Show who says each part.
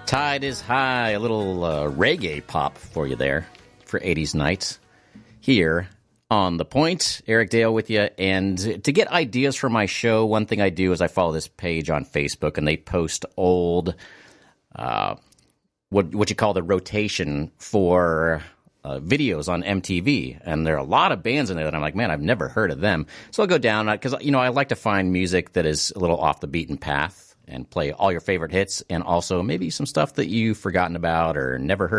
Speaker 1: Tide is high, a little reggae pop for you there for 80s nights here on The Point. Eric Dale with you. And to get ideas for my show, one thing I do is I follow this page on Facebook, and they post old, what you call the rotation for videos on MTV. And there are a lot of bands in there that I'm like, man, I've never heard of them. So I'll go down, because, I like to find music that is a little off the beaten path and play all your favorite hits, and also maybe some stuff that you've forgotten about or never heard